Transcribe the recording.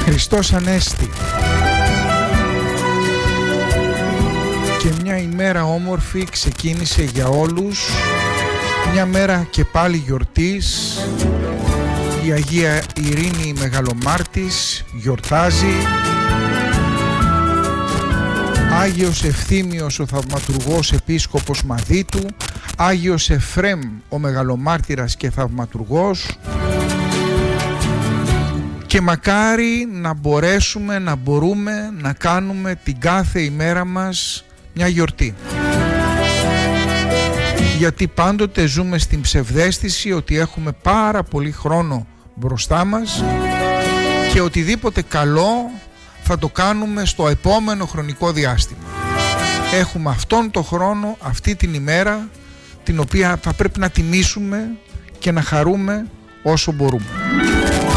Χριστός Ανέστη. Και μια ημέρα όμορφη ξεκίνησε για όλους, μια μέρα και πάλι γιορτής. Η Αγία Ειρήνη η Μεγαλομάρτης γιορτάζει. Άγιος Ευθύμιος ο Θαυματουργός Επίσκοπος Μαδίτου, Άγιος Εφρέμ ο Μεγαλομάρτυρας και Θαυματουργός. Και μακάρι να μπορούμε να κάνουμε την κάθε ημέρα μας μια γιορτή. Γιατί πάντοτε ζούμε στην ψευδαίσθηση ότι έχουμε πάρα πολύ χρόνο μπροστά μας και οτιδήποτε καλό θα το κάνουμε στο επόμενο χρονικό διάστημα. Έχουμε αυτόν τον χρόνο, αυτή την ημέρα, την οποία θα πρέπει να τιμήσουμε και να χαρούμε όσο μπορούμε.